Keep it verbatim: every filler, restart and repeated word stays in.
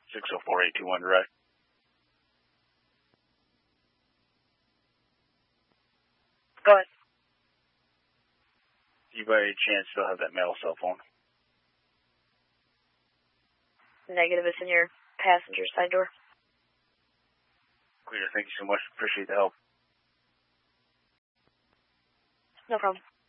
six oh four eight two one direct. Go ahead. Do you by any chance still have that metal cell phone? Negative. It's in your passenger side door. Clear. Thank you so much. Appreciate the help. No problem.